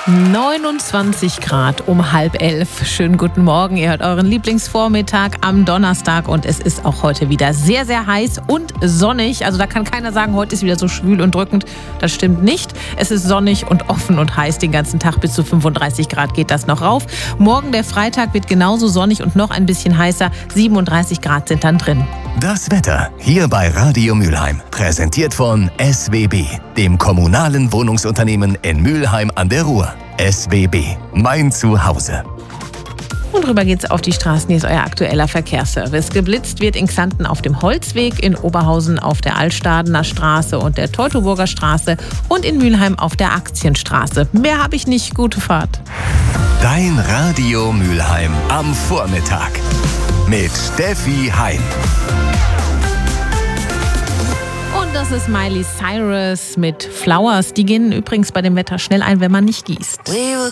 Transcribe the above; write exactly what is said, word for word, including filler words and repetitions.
neunundzwanzig Grad um halb elf. Schönen guten Morgen. Ihr hört euren Lieblingsvormittag am Donnerstag und es ist auch heute wieder sehr, sehr heiß und sonnig. Also da kann keiner sagen, heute ist wieder so schwül und drückend. Das stimmt nicht. Es ist sonnig und offen und heiß den ganzen Tag. Bis zu fünfunddreißig Grad geht das noch rauf. Morgen, der Freitag, wird genauso sonnig und noch ein bisschen heißer. siebenunddreißig Grad sind dann drin. Das Wetter hier bei Radio Mülheim. Präsentiert von S W B, dem kommunalen Wohnungsunternehmen in Mülheim an der Ruhr. S W B, mein Zuhause. Und rüber geht's auf die Straßen. Hier ist euer aktueller Verkehrsservice. Geblitzt wird in Xanten auf dem Holzweg, in Oberhausen auf der Altstadener Straße und der Teutoburger Straße und in Mülheim auf der Aktienstraße. Mehr habe ich nicht. Gute Fahrt. Dein Radio Mülheim am Vormittag mit Steffi Hein. Und das ist Miley Cyrus mit Flowers. Die gehen übrigens bei dem Wetter schnell ein, wenn man nicht gießt.